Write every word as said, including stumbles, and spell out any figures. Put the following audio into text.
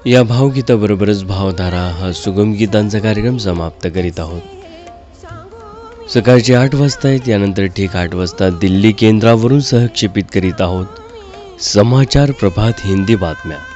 या भावगीताबरोबरच भावधारा हा सुगम गीतांचा कार्यक्रम समाप्त करीत आहोत। सकाळचे आठ वाजता आहेत, यानंतर ठीक आठ वाजता दिल्ली केंद्रावरून सहक्षेपित करीत आहोत समाचार प्रभात हिंदी बातम्या।